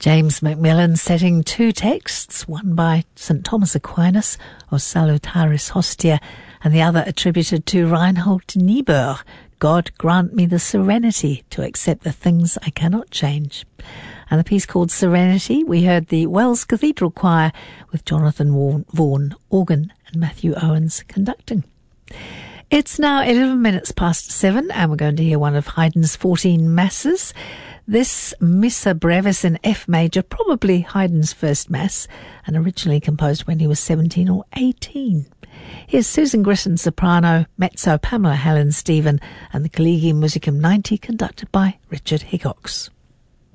James Macmillan setting two texts, one by St. Thomas Aquinas, O Salutaris Hostia, and the other attributed to Reinhold Niebuhr, God grant me the serenity to accept the things I cannot change. And the piece called Serenity, we heard the Wells Cathedral Choir with Jonathan Vaughan, organ, and Matthew Owens conducting. It's now 11 minutes past 7, and we're going to hear one of Haydn's 14 masses. This Missa Brevis in F major, probably Haydn's first mass, and originally composed when he was 17 or 18. Here's Susan Gritton, soprano, mezzo Pamela Helen Stephen, and the Collegium Musicum 90, conducted by Richard Hickox.